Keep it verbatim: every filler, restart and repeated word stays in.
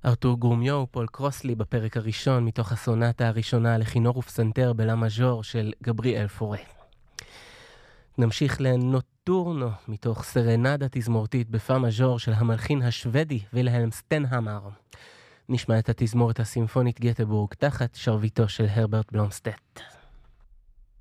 ארתור גרומיו ופול קרוסלי בפרק הראשון מתוך הסונטה הראשונה לכינור ופסנתר בלה מז'ור של גבריאל פורה. נמשיך לנוטורנו מתוך סרנדה תזמורתית בפה מז'ור של המלחין השוודי וילהלם סטנהמר. נשמע את התזמורת הסימפונית גטבורג תחת שרביטו של הרברט בלומסטט.